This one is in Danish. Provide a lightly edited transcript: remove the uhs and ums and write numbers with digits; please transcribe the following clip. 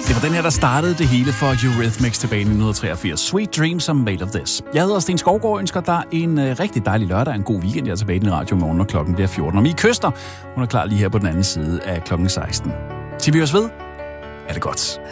Det var den her, der startede det hele for Eurythmics tilbage i 1983. Sweet Dreams are made of this. Jeg hedder Sten Skovgaard og ønsker dig en rigtig dejlig lørdag, en god weekend. Jeg er tilbage i din radio i morgen, når klokken bliver 14. Og Mie Køster, hun er klar lige her på den anden side af klokken 16. Til vi høres ved, er det godt.